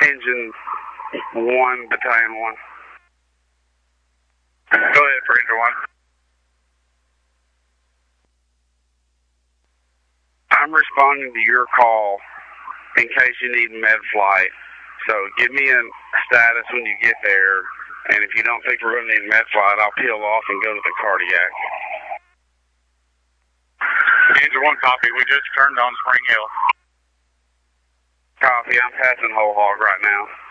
Engine 1, Battalion 1. Go ahead, Ranger 1. I'm responding to your call in case you need med flight. So give me a status when you get there, and if you don't think we're going to need med flight, I'll peel off and go to the cardiac. Engine 1 copy. We just turned on Spring Hill. Copy. I'm passing Whole Hog right now.